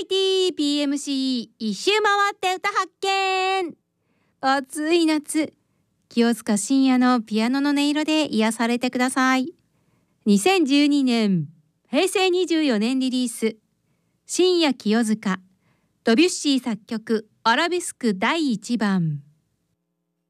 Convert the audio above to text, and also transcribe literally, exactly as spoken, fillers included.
イティーピーエムシー 一周回って歌発見。暑い夏、清塚信也のピアノの音色で癒されてください。にせんじゅうにねん、平成にじゅうよねんリリース、信也清塚、ドビュッシー作曲アラベスクだいいちばん。